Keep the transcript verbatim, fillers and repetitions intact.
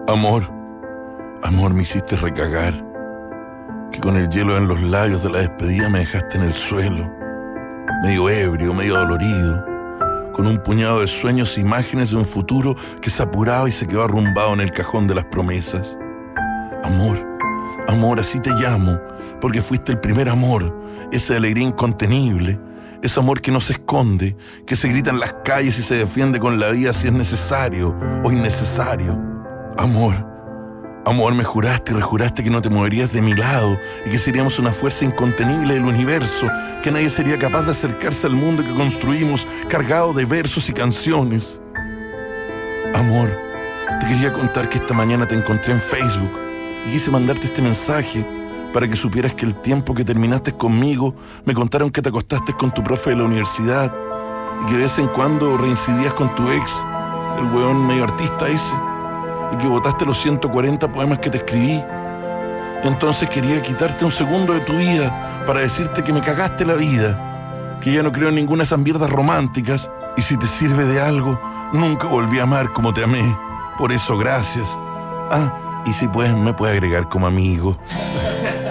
Amor, amor, me hiciste recagar, que con el hielo en los labios de la despedida me dejaste en el suelo, medio ebrio, medio dolorido, con un puñado de sueños e imágenes de un futuro que se apuraba y se quedó arrumbado en el cajón de las promesas. Amor, amor, así te llamo, porque fuiste el primer amor, esa alegría incontenible, ese amor que no se esconde, que se grita en las calles y se defiende con la vida si es necesario o innecesario. Amor, amor, me juraste y rejuraste que no te moverías de mi lado y que seríamos una fuerza incontenible del universo, que nadie sería capaz de acercarse al mundo que construimos cargado de versos y canciones. Amor, te quería contar que esta mañana te encontré en Facebook y quise mandarte este mensaje para que supieras que el tiempo que terminaste conmigo me contaron que te acostaste con tu profe de la universidad y que de vez en cuando reincidías con tu ex, el weón medio artista ese, y que botaste los ciento cuarenta poemas que te escribí. Entonces quería quitarte un segundo de tu vida para decirte que me cagaste la vida, que ya no creo en ninguna de esas mierdas románticas, y si te sirve de algo, nunca volví a amar como te amé. Por eso, gracias. Ah, y si puedes, me puedes agregar como amigo.